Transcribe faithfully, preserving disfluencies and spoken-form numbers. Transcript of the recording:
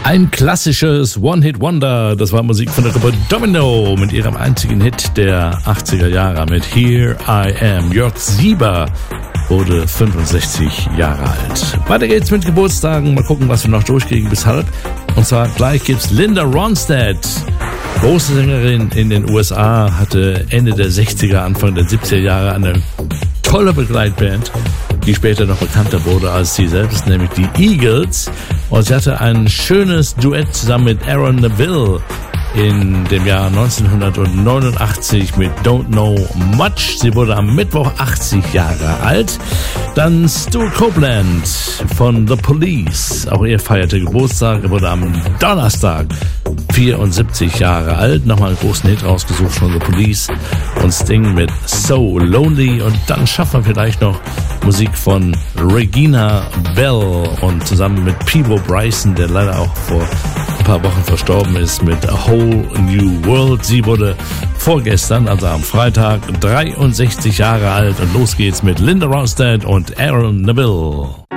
Ein klassisches One-Hit-Wonder, das war Musik von der Gruppe Domino mit ihrem einzigen Hit der achtziger Jahre mit Here I Am. Jörg Sieber wurde fünfundsechzig Jahre alt. Weiter geht's mit Geburtstagen, mal gucken, was wir noch durchkriegen bis halb. Und zwar gleich gibt's Linda Ronstadt. Große Sängerin in den U S A, hatte Ende der sechziger, Anfang der siebziger Jahre eine tolle Begleitband, die später noch bekannter wurde als sie selbst, nämlich die Eagles. Und sie hatte ein schönes Duett zusammen mit Aaron Neville in dem Jahr neunzehnhundertneunundachtzig mit Don't Know Much. Sie wurde am Mittwoch achtzig Jahre alt. Dann Stuart Copeland von The Police. Auch er feierte Geburtstag. Er wurde am Donnerstag vierundsiebzig Jahre alt. Nochmal einen großen Hit rausgesucht von The Police und Sting mit So Lonely. Und dann schaffen wir vielleicht noch Musik von Regina Bell und zusammen mit Peabo Bryson, der leider auch vor ein paar Wochen verstorben ist, mit A Whole New World. Sie wurde vorgestern, also am Freitag, dreiundsechzig Jahre alt. Und los geht's mit Linda Ronstadt und Aaron Neville.